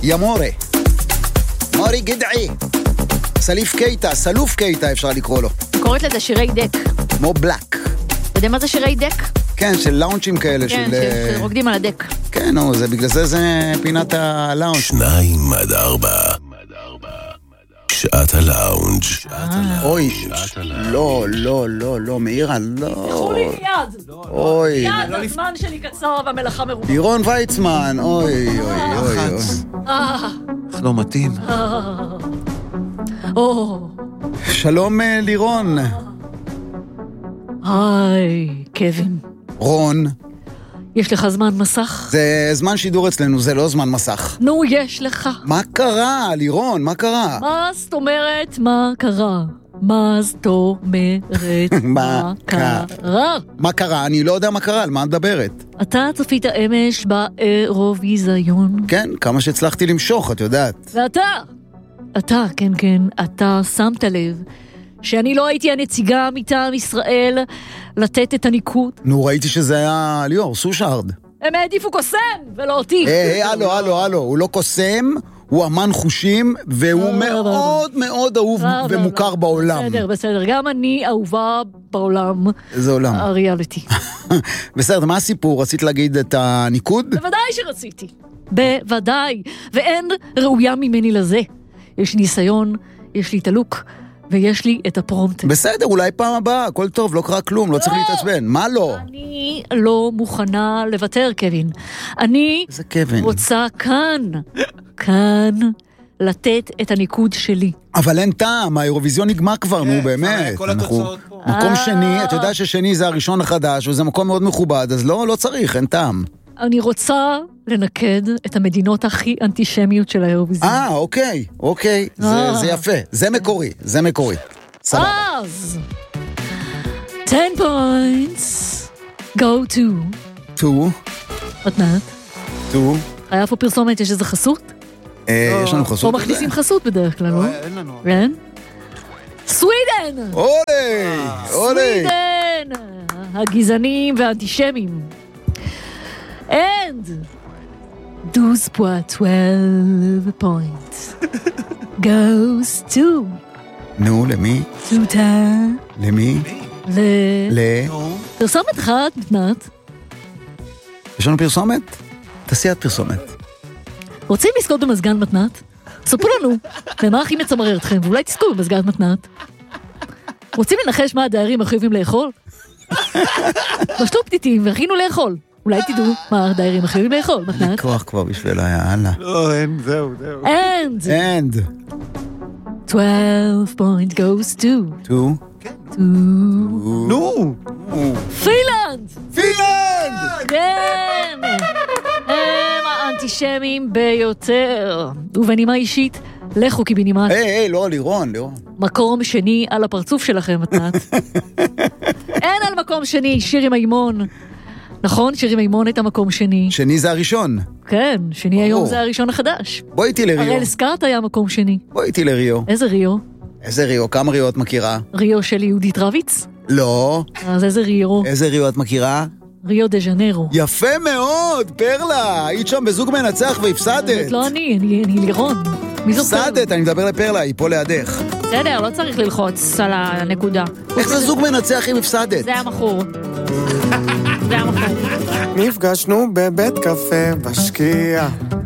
ימורה. מורי גדעי. סלוף קייטה אפשר לקרוא לו. קוראת לזה שירי דק. כמו בלק. אתה יודע מה זה שירי דק? כן, של לאונצ'ים כאלה. כן, שרוקדים על הדק. כן, זה בגלל זה פינת הלאונג'. 2-4 שעת הלאונג'. אוי, לא, מאירה, לא. תלכו לי מיד. אוי. מיד, הזמן שלי קצר והמלאכה מרובה. לירון ויצמן, אוי. איך לא מתאים. שלום לירון. היי, קווין. רון. יש לך זמן מסך? זה זמן שידור אצלנו, זה לא זמן מסך. נו, יש לך. מה קרה, לירון? מה קרה? מה זאת אומרת? מה קרה? מה זאת אומרת? מה קרה? מה קרה? אני לא יודע מה קרה, על מה את מדברת? אתה צפית אמש באירוויזיון? כן, כמה שהצלחתי למשוך, את יודעת. ואתה, כן, אתה שמת לב שאני לא הייתי הנציגה מטעם ישראל לתת את הניקוד. נו, ראיתי שזה היה ליאור, סושארד. הם העדיפו קוסם, ולא אותי. הלו, הוא לא קוסם, הוא אמן חושים, והוא מאוד מאוד אהוב ומוכר בעולם. בסדר, גם אני אהובה בעולם. איזה עולם? הריאליטי. בסדר, מה הסיפור? רצית להגיד את הניקוד? בוודאי שרציתי. בוודאי. ואין ראויה ממני לזה. יש ניסיון, יש לי את הלוק, ויש לי את הפרומט. בסדר, אולי פעם הבאה, הכל טוב, לא קרה כלום, לא צריך להתעצבן. מה לא? אני לא מוכנה לוותר, קווין. אני רוצה כאן, לתת את הניקוד שלי. אבל אין טעם, האירוויזיון נגמר כבר, נו באמת. כל התוצאות פה. מקום שני, אתה יודע ששני זה הראשון החדש, וזה מקום מאוד מכובד, אז לא צריך, אין טעם. אני רוצה לנקד את המדינות הכי אנטישמיות של האירוויזיון. אוקיי, זה יפה, זה מקורי. סבבה. אז 10 points go to מתנת. היה פה פרסומת, יש איזה חסות? יש לנו חסות? פה מכניסים חסות בדרך כלל, לא? אין לנו. כן? סווידן! סווידן! הגזענים והאנטישמים. And 12 points goes to... נו, למי? למי? פרסומת אחת, מתנת. יש לנו פרסומת? תעשיית פרסומת. רוצים לזכות במזגן מתנת? ספרו לנו, ומה הכי מצמרר אתכם, ואולי תזכו במזגן מתנת. רוצים לנחש מה הדיירים מחויבים לאכול? בשלו פתיתים והכינו לאכול. אולי תדעו מה הדיירים מחויבים לאכול, מתנת. אין כוח כבר בשבילה, יאללה. לא, אין, זהו. And 12 point goes to... נו! פינלנד! פינלנד! כן! הם האנטישמים ביותר. ובנימה אישית, לכו קיבינימט. לא, לירון. מקום שני על הפרצוף שלכם, מתנת. אין על מקום שני, שירי מימון. נכון, שירי מימון את המקום שני. שני זה הראשון. כן, שני היום זה הראשון החדש. בואי איתי לריו. הראל סקארט היה מקום שני. בואי איתי לריו. איזה ריו? איזה ריו? כמה ריו את מכירה? ריו של יהודית רביץ? לא. אז איזה ריו? איזה ריו את מכירה? ריו דה ז'נרו. יפה מאוד, פרלה. היית שם בזוג מנצח והפסדת. לא אני לירון. מי זו פרלה? הפסדת, אני מדבר לפרלה, היא פה לידך. בסדר, לא צריך ללחוץ על הנקודה. איך זה זוג מנצח אם הפסדת? זה המחור. זה המחור. נפגשנו בבית קפה בשקיע,